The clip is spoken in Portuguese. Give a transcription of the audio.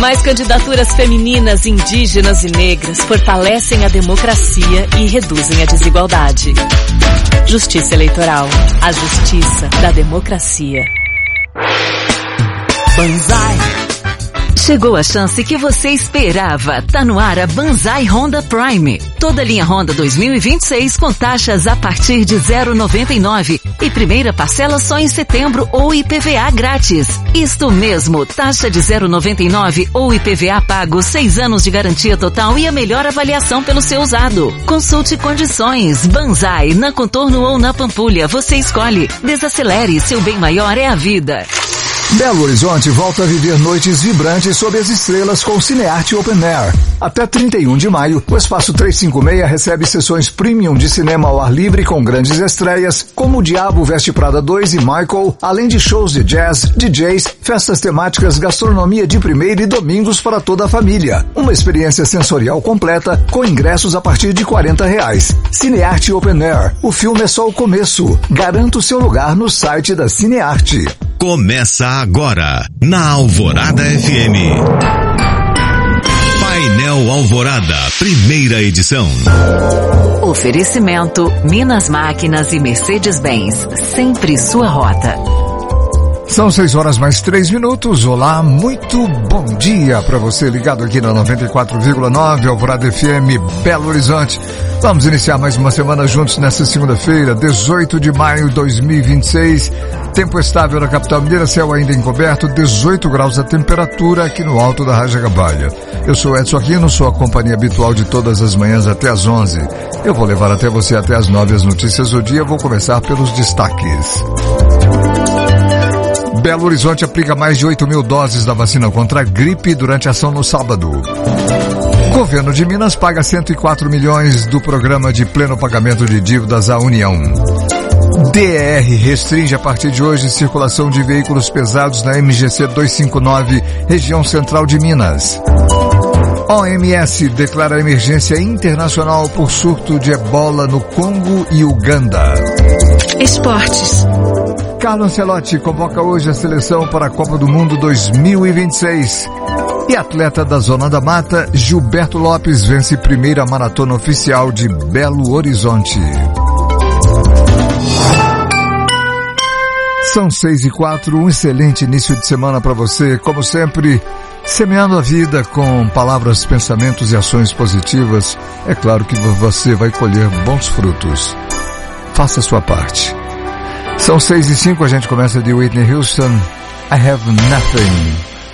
Mais candidaturas femininas, indígenas e negras fortalecem a democracia e reduzem a desigualdade. Justiça Eleitoral. A justiça da democracia. Banzai. Chegou a chance que você esperava. Tá no ar a Banzai Honda Prime. Toda linha Honda 2026 com taxas a partir de 0,99 e primeira parcela só em setembro ou IPVA grátis. Isto mesmo, taxa de 0,99 ou IPVA pago, 6 anos de garantia total e a melhor avaliação pelo seu usado. Consulte condições. Banzai, na Contorno ou na Pampulha, você escolhe. Desacelere, seu bem maior é a vida. Belo Horizonte volta a viver noites vibrantes sob as estrelas com Cinearte Open Air. Até 31 de maio, o Espaço 356 recebe sessões premium de cinema ao ar livre com grandes estreias, como O Diabo Veste Prada 2 e Michael, além de shows de jazz, DJs, festas temáticas, gastronomia de primeira e domingos para toda a família. Uma experiência sensorial completa com ingressos a partir de R$40. Cinearte Open Air. O filme é só o começo. Garanta o seu lugar no site da Cinearte. Começa agora, na Alvorada FM. Painel Alvorada, primeira edição. Oferecimento Minas Máquinas e Mercedes-Benz. Sempre sua rota. São 6:03. Olá, muito bom dia para você ligado aqui na 94,9 Alvorada FM, Belo Horizonte. Vamos iniciar mais uma semana juntos nesta segunda-feira, 18 de maio de 2026. Tempo estável na capital mineira, céu ainda encoberto, 18 graus a temperatura aqui no alto da Raja Gabalha. Eu sou Edson Aquino, sou a companhia habitual de todas as manhãs até às 11. Eu vou levar até você até às 9 as notícias do dia. Vou começar pelos destaques. Belo Horizonte aplica mais de 8 mil doses da vacina contra a gripe durante a ação no sábado. Governo de Minas paga 104 milhões do programa de pleno pagamento de dívidas à União. DER restringe a partir de hoje circulação de veículos pesados na MGC 259, região central de Minas. OMS declara emergência internacional por surto de ebola no Congo e Uganda. Esportes. Carlo Ancelotti convoca hoje a seleção para a Copa do Mundo 2026. E atleta da Zona da Mata, Gilberto Lopes vence primeira maratona oficial de Belo Horizonte. São 6:04, um excelente início de semana para você, como sempre, semeando a vida com palavras, pensamentos e ações positivas. É claro que você vai colher bons frutos. Faça a sua parte. São 6:05, a gente começa de Whitney Houston, I Have Nothing.